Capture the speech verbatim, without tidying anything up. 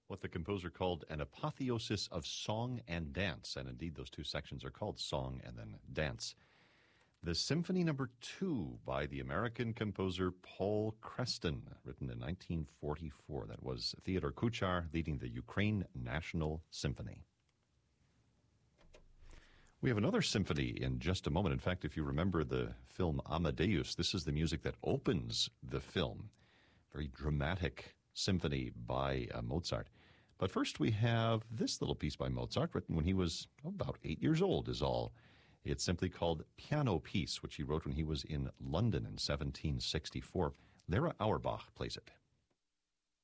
what the composer called an apotheosis of song and dance, and indeed those two sections are called song and then dance. The Symphony Number Two by the American composer Paul Creston, written in nineteen forty-four. That was Theodor Kuchar leading the Ukraine National Symphony. We have another symphony in just a moment. In fact, if you remember the film Amadeus, this is the music that opens the film. Very dramatic symphony by uh, Mozart. But first we have this little piece by Mozart, written when he was oh, about eight years old is all. It's simply called Piano Piece, which he wrote when he was in London in seventeen sixty-four. Lara Auerbach plays it.